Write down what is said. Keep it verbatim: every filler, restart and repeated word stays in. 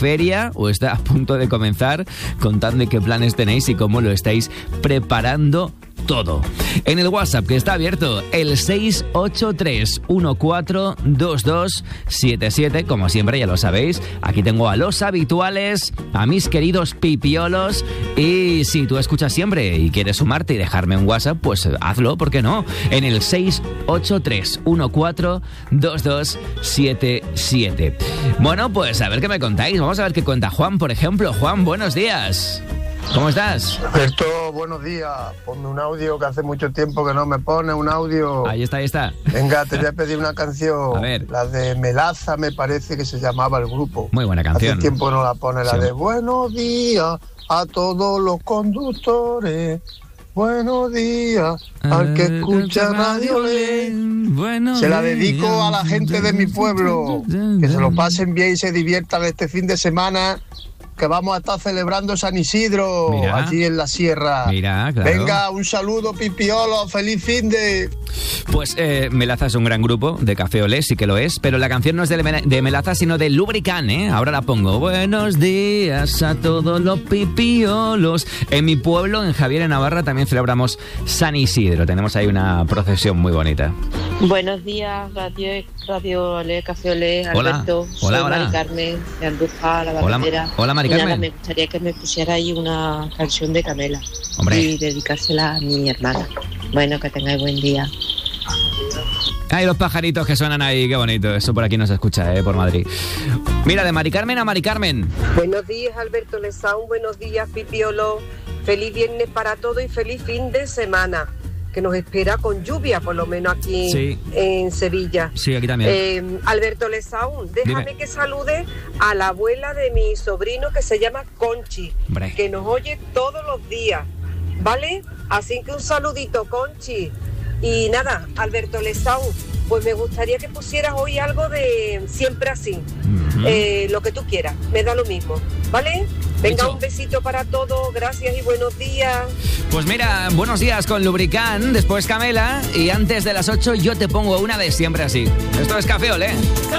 feria o está a punto de comenzar? Contadme qué planes tenéis y cómo lo estáis preparando todo. En el WhatsApp, que está abierto, el seis ocho tres uno cuatro dos dos siete siete. Como siempre, ya lo sabéis, aquí tengo a los habituales, a mis queridos pipiolos. Y si tú escuchas siempre y quieres sumarte y dejarme un WhatsApp, pues hazlo, ¿por qué no? En el seis ocho tres uno cuatro dos dos siete siete. Bueno, pues a ver qué me contáis. Vamos a ver qué cuenta Juan, por ejemplo. Juan, buenos días. ¿Cómo estás? Alberto, buenos días. Ponme un audio, que hace mucho tiempo que no me pone un audio. Ahí está, ahí está. Venga, te voy a pedir una canción. A ver. La de Melaza, me parece que se llamaba el grupo. Muy buena canción. Hace tiempo que no la pone. La Sí. de buenos días a todos los conductores. Buenos días al que escucha Radio Le. Bueno, Se la dedico a la gente de mi pueblo. Que se lo pasen bien y se diviertan este fin de semana, que vamos a estar celebrando San Isidro. Mira, allí en la sierra. Mira, claro. Venga, un saludo, pipiolo, feliz fin de... Pues eh, Melaza es un gran grupo de Café Olé, sí que lo es, pero la canción no es de, de Melaza, sino de Lubricán, ¿eh? Ahora la pongo. Buenos días a todos los pipiolos. En mi pueblo, en Javier, en Navarra, también celebramos San Isidro. Tenemos ahí una procesión muy bonita. Buenos días, Radio, Radio Olé, Café Olé, Hola. Alberto. Hola, Soy hola. Mari Carmen, de Andújar, la Hola, bandera. hola, Mari Y nada, Carmen. me gustaría que me pusiera ahí una canción de Camela. Hombre. Y dedicársela a mi hermana. Bueno, que tengáis buen día. Ay, los pajaritos que suenan ahí, qué bonito. Eso por aquí no se escucha, ¿eh? Por Madrid. Mira, de Mari Carmen a Mari Carmen. Buenos días, Alberto Lesaun, buenos días, Pipiolo. Feliz viernes para todos y feliz fin de semana, que nos espera con lluvia, por lo menos aquí Sí. en Sevilla. Sí, aquí también. Eh, Alberto Lesaun, déjame Dime. que salude a la abuela de mi sobrino, que se llama Conchi, Hombre. que nos oye todos los días, ¿vale? Así que un saludito, Conchi. Y nada, Alberto Lesaun, pues me gustaría que pusieras hoy algo de Siempre Así. Uh-huh. Eh, lo que tú quieras, me da lo mismo, ¿vale? Venga, Dicho. un besito para todos, gracias y buenos días. Pues mira, buenos días con Lubricán, después Camela, y antes de las ocho yo te pongo una de Siempre Así. Esto es Café Olé.